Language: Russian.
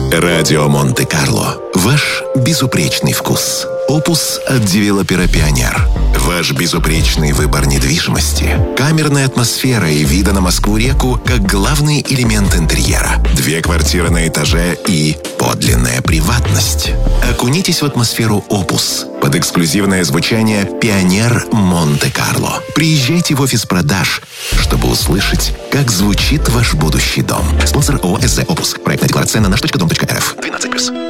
Радио Монте-Карло. Ваш безупречный вкус. Опус от девелопера «Пионер». Ваш безупречный выбор недвижимости. Камерная атмосфера и вида на Москву-реку как главный элемент интерьера. 2 квартиры на этаже и подлинная приватность. Окунитесь в атмосферу «Опус» под эксклюзивное звучание «Пионер Монте-Карло». Приезжайте в офис продаж, чтобы услышать, как звучит ваш будущий дом. Спонсор ООО «СЗ Опус». Проектная декларация на наш.дом.рф. 12+.